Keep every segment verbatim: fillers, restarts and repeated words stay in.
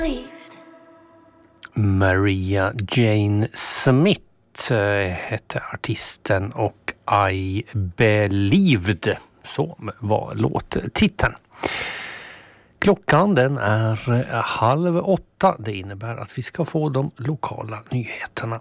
Maria Jane Smith hette artisten och I Believed, så var låttiteln. Klockan den är halv åtta. Det innebär att vi ska få de lokala nyheterna.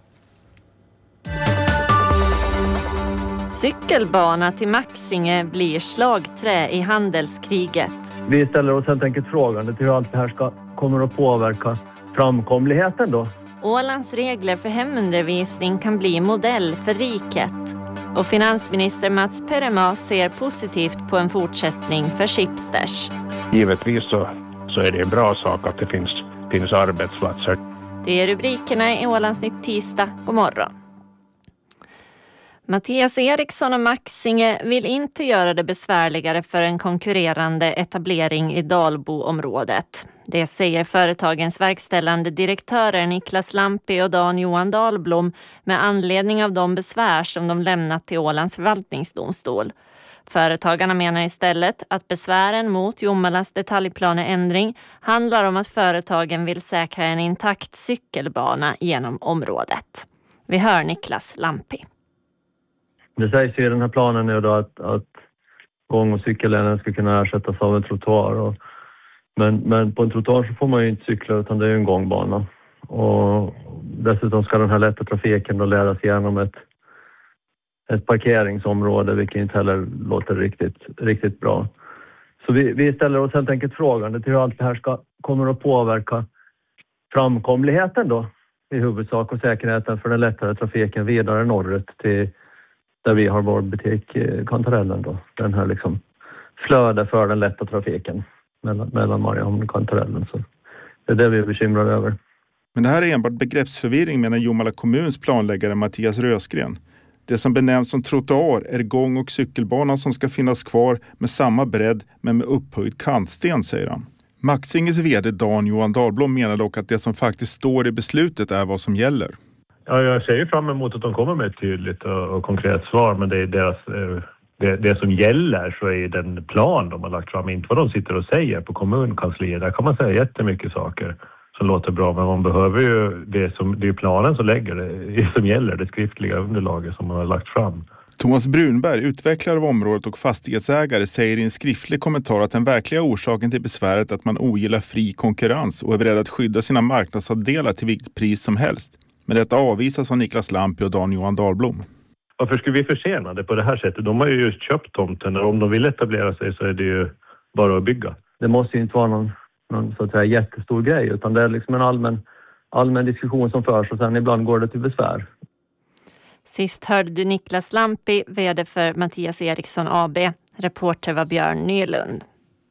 Cykelbana till Maxinge blir slagträ i handelskriget. Vi ställer oss helt enkelt frågan till hur allt det här ska, kommer att påverka framkomligheten då. Ålands regler för hemundervisning kan bli modell för riket. Och finansminister Mats Perema ser positivt på en fortsättning för Schibsters. Givetvis så, så är det en bra sak att det finns, finns arbetsplatser. Det är rubrikerna i Ålandsnytt tisdag. God morgon. Mattias Eriksson och Maxinge vill inte göra det besvärligare för en konkurrerande etablering i Dalboområdet. Det säger företagens verkställande direktörer Niklas Lampi och Dan Johan Dahlblom med anledning av de besvär som de lämnat till Ålands förvaltningsdomstol. Företagarna menar istället att besvären mot Jommalas detaljplaneändring handlar om att företagen vill säkra en intakt cykelbana genom området. Vi hör Niklas Lampi. Det sägs i den här planen nu då att, att gång- och cykelleden ska kunna ersättas av en trottoar. Och, men, men på en trottoar så får man ju inte cykla utan det är ju en gångbana. Och dessutom ska den här lätta trafiken då ledas igenom ett, ett parkeringsområde, vilket inte heller låter riktigt, riktigt bra. Så vi, vi ställer oss helt enkelt frågan till hur allt det här ska, kommer att påverka framkomligheten då i huvudsak och säkerheten för den lättare trafiken vidare norrut till där vi har vår butik Kantarellen då. Den här liksom flöde för den lätta trafiken mellan, mellan Mariehamn och Kantarellen. Så det är det vi är bekymrade över. Men det här är enbart begreppsförvirring menar Jomala kommuns planläggare Mattias Rösgren. Det som benämns som trottoar är gång- och cykelbanan som ska finnas kvar med samma bredd men med upphöjd kantsten, säger han. Maxinges vd Dan Johan Dahlblom menar dock att det som faktiskt står i beslutet är vad som gäller. Ja, jag ser ju fram emot att de kommer med ett tydligt och, och konkret svar, men det är deras, det, det som gäller så är den plan de har lagt fram, inte vad de sitter och säger på kommunkansliet. Där kan man säga jättemycket saker som låter bra, men man behöver ju det som, det är planen som lägger det, som gäller, det skriftliga underlaget som man har lagt fram. Thomas Brunberg, utvecklare av området och fastighetsägare, säger i en skriftlig kommentar att den verkliga orsaken till besväret är att man ogillar fri konkurrens och är beredd att skydda sina marknadsandelar till vilket pris som helst. Men detta avvisas av Niklas Lampi och Dan Johan Dahlblom. Varför skulle vi försena det på det här sättet? De har ju just köpt tomten och om de vill etablera sig så är det ju bara att bygga. Det måste ju inte vara någon, någon så att säga, jättestor grej utan det är liksom en allmän, allmän diskussion som förs och sen ibland går det till besvär. Sist hörde du Niklas Lampi, vd för Mattias Eriksson A B. Reporter var Björn Nylund.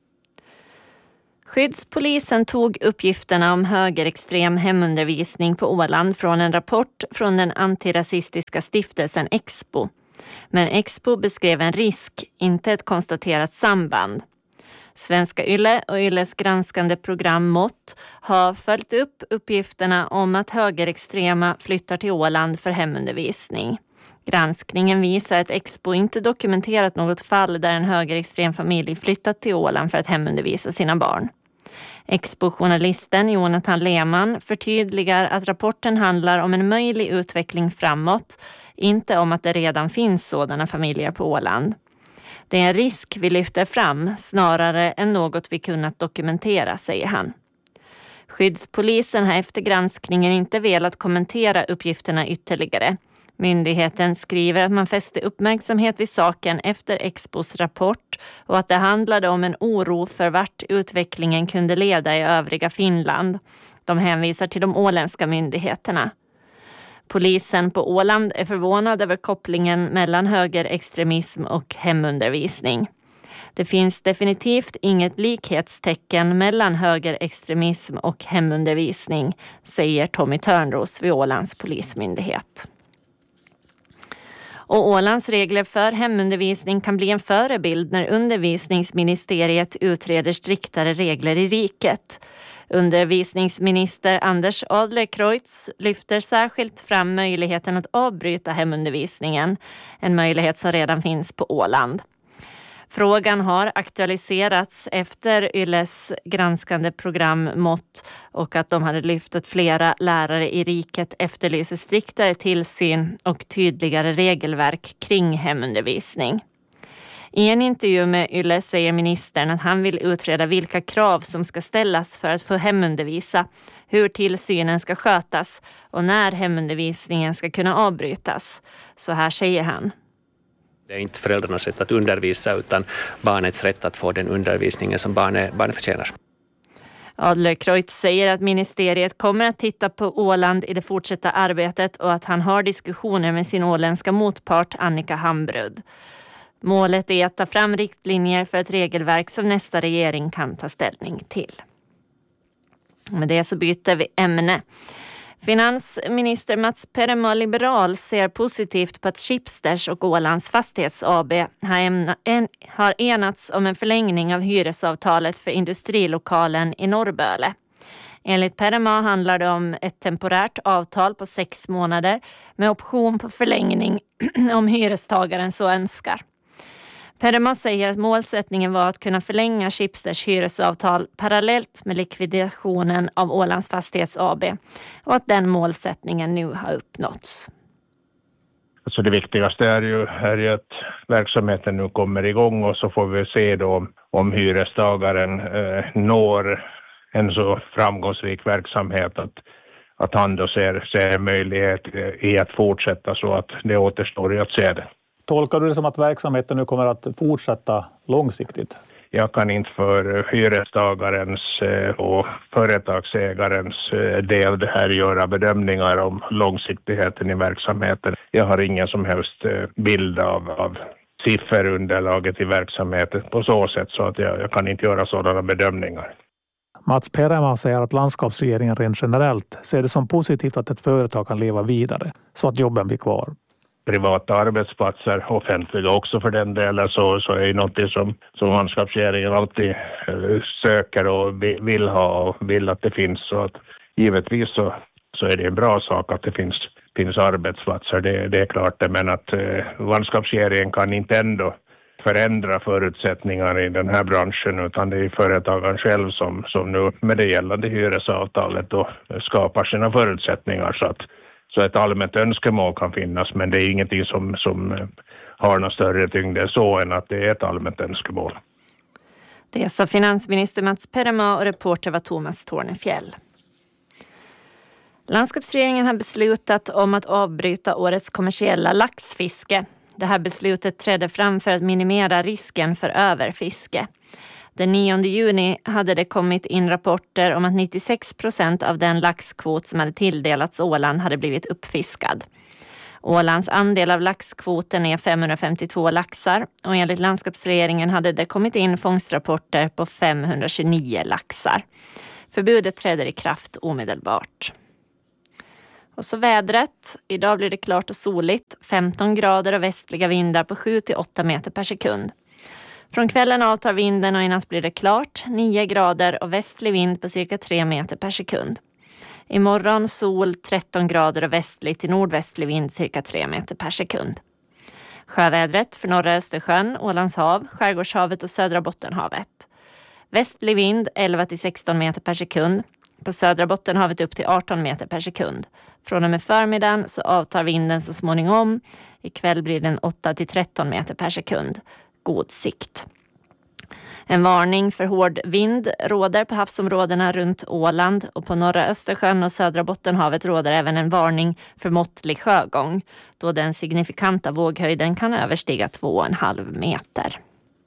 Skyddspolisen tog uppgifterna om högerextrem hemundervisning på Åland från en rapport från den antirasistiska stiftelsen Expo. Men Expo beskrev en risk, inte ett konstaterat samband. Svenska Yle och Yles granskande program Mått har följt upp uppgifterna om att högerextrema flyttar till Åland för hemundervisning. Granskningen visar att Expo inte dokumenterat något fall där en högerextrem familj flyttat till Åland för att hemundervisa sina barn. Expo-journalisten Jonathan Lehmann förtydligar att rapporten handlar om en möjlig utveckling framåt, inte om att det redan finns sådana familjer på Åland. Det är en risk vi lyfter fram snarare än något vi kunnat dokumentera, säger han. Skyddspolisen har efter granskningen inte velat kommentera uppgifterna ytterligare. Myndigheten skriver att man fäste uppmärksamhet vid saken efter Expos rapport och att det handlade om en oro för vart utvecklingen kunde leda i övriga Finland. De hänvisar till de åländska myndigheterna. Polisen på Åland är förvånad över kopplingen mellan högerextremism och hemundervisning. Det finns definitivt inget likhetstecken mellan högerextremism och hemundervisning, säger Tommy Törnros vid Ålands polismyndighet. Och Ålands regler för hemundervisning kan bli en förebild när undervisningsministeriet utreder striktare regler i riket. Undervisningsminister Anders Adlercreutz lyfter särskilt fram möjligheten att avbryta hemundervisningen, en möjlighet som redan finns på Åland. Frågan har aktualiserats efter Yles granskande programmått och att de hade lyft att flera lärare i riket efterlyser striktare tillsyn och tydligare regelverk kring hemundervisning. I en intervju med Yle säger ministern att han vill utreda vilka krav som ska ställas för att få hemundervisa, hur tillsynen ska skötas och när hemundervisningen ska kunna avbrytas. Så här säger han. Det är inte föräldrarnas rätt att undervisa utan barnets rätt att få den undervisningen som barnet, barnet förtjänar. Adlercreutz säger att ministeriet kommer att titta på Åland i det fortsatta arbetet och att han har diskussioner med sin åländska motpart Annika Hambrud. Målet är att ta fram riktlinjer för ett regelverk som nästa regering kan ta ställning till. Med det så byter vi ämne. Finansminister Mats Peremo, liberal, ser positivt på att Schibsters och Ålands Fastighets A B har enats om en förlängning av hyresavtalet för industrilokalen i Norrböle. Enligt Peremo handlar det om ett temporärt avtal på sex månader med option på förlängning om hyrestagaren så önskar. Peremo säger att målsättningen var att kunna förlänga Schibsters hyresavtal parallellt med likvidationen av Ålands Fastighets A B och att den målsättningen nu har uppnåtts. Så det viktigaste är ju, är ju att verksamheten nu kommer igång och så får vi se då om, om hyrestagaren eh, når en så framgångsrik verksamhet att, att han då ser, ser möjlighet i att fortsätta så att det återstår ju att se det. Tolkar du det som att verksamheten nu kommer att fortsätta långsiktigt? Jag kan inte för hyrestagarens och företagsägarens del det här göra bedömningar om långsiktigheten i verksamheten. Jag har ingen som helst bild av, av sifferunderlaget i verksamheten på så sätt så att jag, jag kan inte göra sådana bedömningar. Mats Peremo säger att landskapsregeringen rent generellt ser det som positivt att ett företag kan leva vidare så att jobben blir kvar. Privata arbetsplatser, offentliga också för den delen, så, så är det något som, som landskapsregeringen alltid söker och vill ha och vill att det finns. Så att givetvis så, så är det en bra sak att det finns, finns arbetsplatser, det, det är klart det, men att eh, landskapsregeringen kan inte ändå förändra förutsättningar i den här branschen utan det är företagen själv som, som nu med det gällande hyresavtalet då skapar sina förutsättningar så att Så ett allmänt önskemål kan finnas, men det är ingenting som, som har någon större tyngd så än att det är ett allmänt önskemål. Det sa finansminister Mats Peremo och reporter var Thomas Tornefjäll. Landskapsregeringen har beslutat om att avbryta årets kommersiella laxfiske. Det här beslutet trädde fram för att minimera risken för överfiske. Den nionde juni hade det kommit in rapporter om att nittiosex procent av den laxkvot som hade tilldelats Åland hade blivit uppfiskad. Ålands andel av laxkvoten är femhundrafemtiotvå laxar och enligt landskapsregeringen hade det kommit in fångstrapporter på femhundratjugonio laxar. Förbudet träder i kraft omedelbart. Och så vädret. Idag blir det klart och soligt. femton grader och västliga vindar på sju till åtta meter per sekund. Från kvällen avtar vinden och i natt blir det klart, nio grader och västlig vind på cirka tre meter per sekund. Imorgon sol, tretton grader och västlig till nordvästlig vind cirka tre meter per sekund. Sjövädret för norra Östersjön, Ålands hav, Skärgårdshavet och södra Bottenhavet. Västlig vind elva till sexton meter per sekund. På södra Bottenhavet upp till arton meter per sekund. Från och med förmiddagen så avtar vinden så småningom. Ikväll blir den åtta till tretton meter per sekund. God sikt. En varning för hård vind råder på havsområdena runt Åland och på norra Östersjön och södra Bottenhavet råder även en varning för måttlig sjögång då den signifikanta våghöjden kan överstiga två och en halv meter.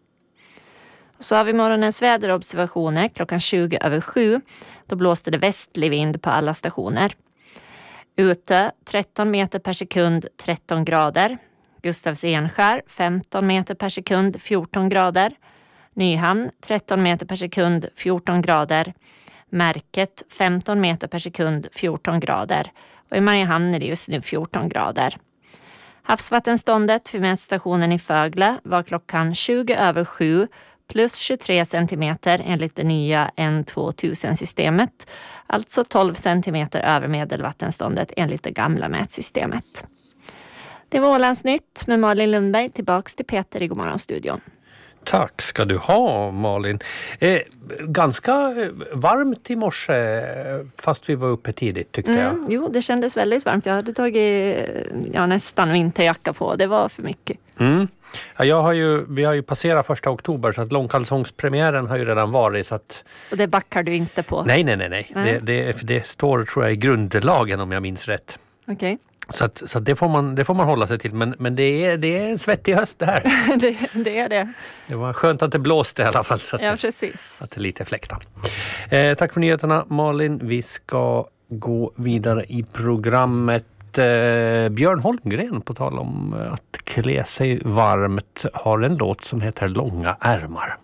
Och så har vi morgonens väderobservationer klockan tjugo över sju. Då blåste det västlig vind på alla stationer. Ute tretton meter per sekund, tretton grader. Gustavs Enskär femton meter per sekund, fjorton grader. Nyhamn tretton meter per sekund, fjorton grader. Märket femton meter per sekund, fjorton grader. Och i Mariehamn är det just nu fjorton grader. Havsvattenståndet vid mätstationen i Fögle var klockan tjugo över sju plus tjugotre centimeter enligt det nya N tvåtusen-systemet. Alltså tolv centimeter över medelvattenståndet enligt det gamla mätsystemet. Det var Ålands nytt med Malin Lundberg tillbaks till Peter i Godmorgonstudion. Tack ska du ha, Malin. Eh, ganska varmt i morse, fast vi var uppe tidigt tyckte Mm, jag. jo, det kändes väldigt varmt. Jag hade tagit ja, nästan vinterjacka på. Det var för mycket. Mm. Ja, jag har ju, vi har ju passerat första oktober så att långkalsongspremiären har ju redan varit. Så att... Och det backar du inte på? Nej, nej, nej. nej. nej. Det, det, det står tror jag i grundlagen om jag minns rätt. Okej. Okay. Så, att, så att det, får man, det får man hålla sig till. Men, men det, är, det är en svettig höst det här. det, det är det. Det var skönt att det blåste i alla fall. Så att, ja, precis. Att det är lite fläkta. Eh, tack för nyheterna, Malin. Vi ska gå vidare i programmet. Eh, Björn Holmgren, på tal om att klä sig varmt, har en låt som heter Långa ärmar.